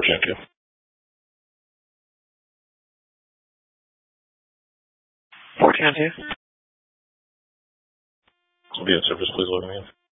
410. Be in service, please log me in.